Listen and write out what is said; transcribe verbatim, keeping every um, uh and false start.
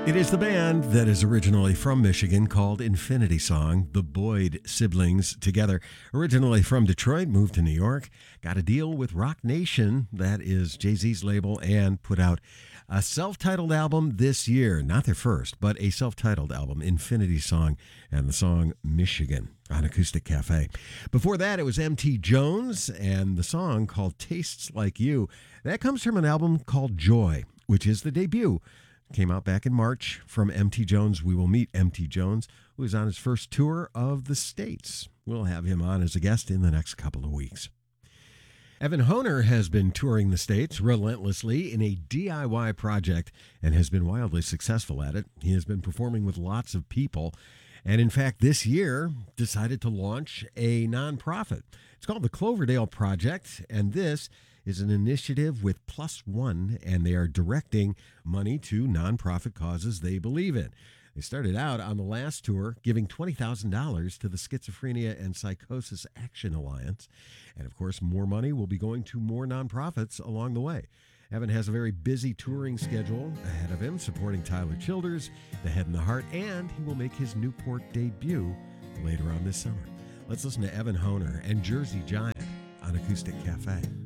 It is the band that is originally from Michigan called Infinity Song, the Boyd siblings together. Originally from Detroit, moved to New York, got a deal with Rock Nation, that is Jay-Z's label, and put out a self-titled album this year. Not their first, but a self-titled album, Infinity Song, and the song Michigan on Acoustic Cafe. Before that, it was M T Jones and the song called Tastes Like You. That comes from an album called Joy, which is the debut. Came out back in March from M T Jones. We will meet M T Jones, who is on his first tour of the States. We'll have him on as a guest in the next couple of weeks. Evan Honer has been touring the States relentlessly in a D I Y project and has been wildly successful at it. He has been performing with lots of people, and in fact, this year decided to launch a nonprofit. It's called the Cloverdale Project, and this is an initiative with Plus One, and they are directing money to nonprofit causes they believe in. They started out on the last tour giving twenty thousand dollars to the Schizophrenia and Psychosis Action Alliance. And of course, more money will be going to more nonprofits along the way. Evan has a very busy touring schedule ahead of him, supporting Tyler Childers, The Head and the Heart, and he will make his Newport debut later on this summer. Let's listen to Evan Honer and Jersey Giant on Acoustic Cafe.